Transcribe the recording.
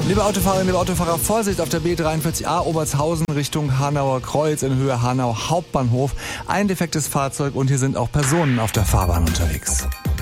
Liebe Autofahrerinnen, liebe Autofahrer, Vorsicht auf der B43a Obertshausen Richtung Hanauer Kreuz in Höhe Hanau Hauptbahnhof. Ein defektes Fahrzeug und hier sind auch Personen auf der Fahrbahn unterwegs.